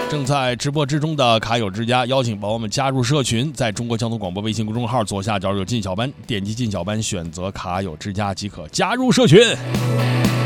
正在直播之中的卡友之家，邀请宝宝们加入社群，在中国交通广播微信公众号左下角有进小班，点击进小班，选择卡友之家即可加入社群。